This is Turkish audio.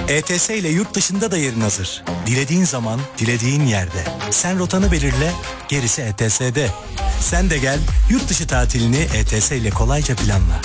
ETS ile yurt dışında da yerin hazır. Dilediğin zaman, dilediğin yerde. Sen rotanı belirle, gerisi ETS'de. Sen de gel, yurt dışı tatilini ETS ile kolayca planla.